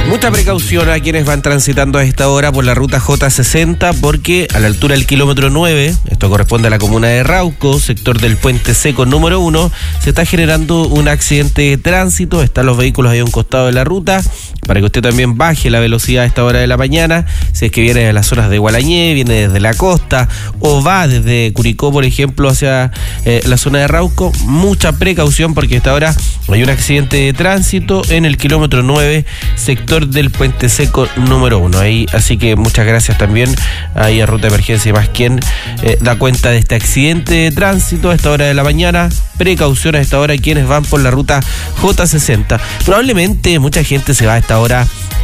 Mucha precaución a quienes van transitando a esta hora por la ruta J60 porque a la altura del kilómetro 9, esto corresponde a la comuna de Rauco, sector del Puente Seco número 1, se está generando un accidente de tránsito. Están los vehículos ahí a un costado de la ruta para que usted también baje la velocidad a esta hora de la mañana, si es que viene de las zonas de Gualañé, viene desde la costa o va desde Curicó, por ejemplo, hacia la zona de Rauco. Mucha precaución porque a esta hora hay un accidente de tránsito en el kilómetro 9, sector del Puente Seco número 1. Ahí, así que muchas gracias también ahí a Ruta de Emergencia y más quien da cuenta de este accidente de tránsito a esta hora de la mañana. Precaución a esta hora quienes van por la ruta J60. Probablemente mucha gente se va a esta hora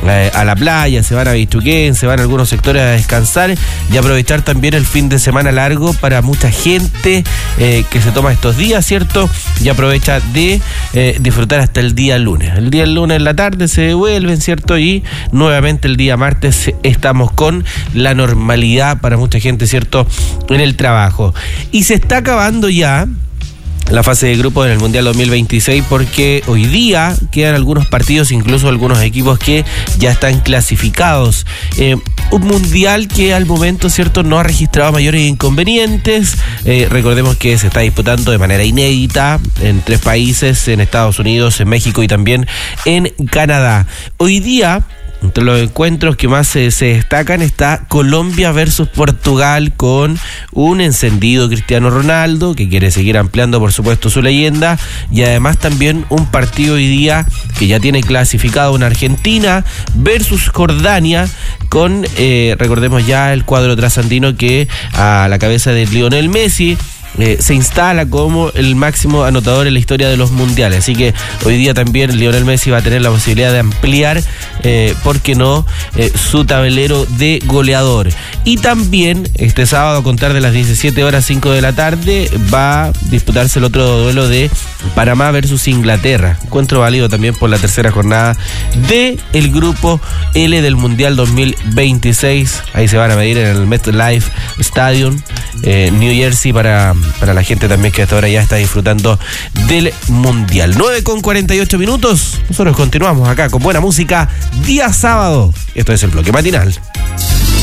a la playa, se van a Bichuquén, se van a algunos sectores a descansar y aprovechar también el fin de semana largo para mucha gente que se toma estos días, ¿cierto? Y aprovecha de disfrutar hasta el día lunes. El día lunes en la tarde se devuelven, ¿cierto? Y nuevamente el día martes estamos con la normalidad para mucha gente, ¿cierto? En el trabajo. Y se está acabando ya la fase de grupos en el Mundial 2026 porque hoy día quedan algunos partidos, incluso algunos equipos que ya están clasificados. Un Mundial que al momento, ¿cierto?, no ha registrado mayores inconvenientes. Recordemos que se está disputando de manera inédita en 3 países, en Estados Unidos, en México y también en Canadá. Hoy día, entre los encuentros que más se destacan está Colombia versus Portugal, con un encendido Cristiano Ronaldo que quiere seguir ampliando por supuesto su leyenda, y además también un partido hoy día que ya tiene clasificado una Argentina versus Jordania con, recordemos ya el cuadro trasandino que a la cabeza de Lionel Messi se instala como el máximo anotador en la historia de los mundiales. Así que hoy día también Lionel Messi va a tener la posibilidad de ampliar, ¿por qué no?, su tablero de goleador. Y también este sábado, a contar de las 17:05 de la tarde, va a disputarse el otro duelo de Panamá versus Inglaterra. Encuentro válido también por la tercera jornada del grupo L del Mundial 2026. Ahí se van a medir en el MetLife Stadium, New Jersey, para la gente también que hasta ahora ya está disfrutando del Mundial. 9:48 minutos. Nosotros continuamos acá con buena música día sábado. Esto es el bloque matinal.